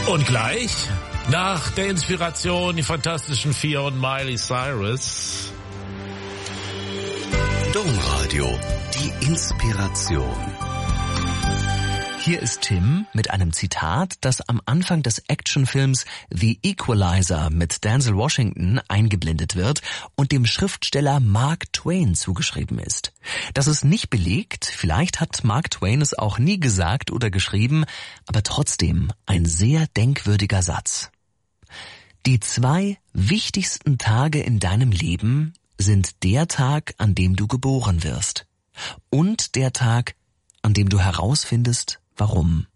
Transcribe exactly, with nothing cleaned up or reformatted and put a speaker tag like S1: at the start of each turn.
S1: Und gleich, nach der Inspiration, die Fantastischen Vier und Miley Cyrus.
S2: Domradio, die Inspiration.
S3: Hier ist Tim mit einem Zitat, das am Anfang des Actionfilms The Equalizer mit Denzel Washington eingeblendet wird und dem Schriftsteller Mark Twain zugeschrieben ist. Das ist nicht belegt, vielleicht hat Mark Twain es auch nie gesagt oder geschrieben, aber trotzdem ein sehr denkwürdiger Satz. Die zwei wichtigsten Tage in deinem Leben sind der Tag, an dem du geboren wirst, und der Tag, an dem du herausfindest, warum.